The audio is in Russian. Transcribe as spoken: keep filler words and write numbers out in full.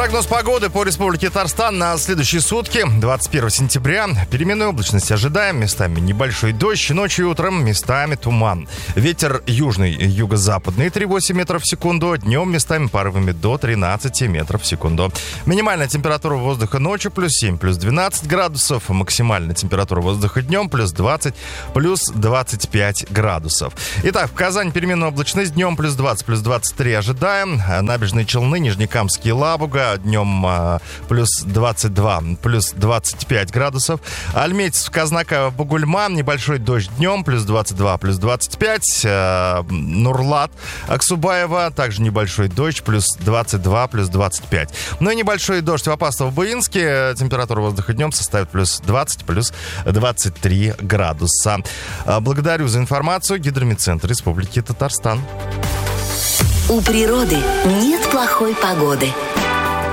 Прогноз погоды по Республике Татарстан на следующие сутки. двадцать первого сентября. Переменную облачность ожидаем. Местами небольшой дождь. Ночью и утром местами туман. Ветер южный, юго-западный три целых восемь метров в секунду. Днем местами порывами до тринадцати метров в секунду. Минимальная температура воздуха ночью плюс семь, плюс двенадцать градусов. Максимальная температура воздуха днем плюс двадцать, плюс двадцать пять градусов. Итак, в Казани переменная облачность. Днем плюс двадцать, плюс двадцать три ожидаем. Набережные Челны, Нижнекамский, Лабуга. Днем а, плюс двадцать два, плюс двадцать пять градусов. Альметьевск, Казнака, Бугульма. Небольшой дождь днем. Плюс двадцать два, плюс двадцать пять. А, Нурлат, Аксубаева. Также небольшой дождь. Плюс двадцать два, плюс двадцать пять. Ну и небольшой дождь в Апастово-Буинске. Температура воздуха днем составит плюс двадцать, плюс двадцать три градуса. А, благодарю за информацию. Гидромедцентр Республики Татарстан. У природы нет плохой погоды.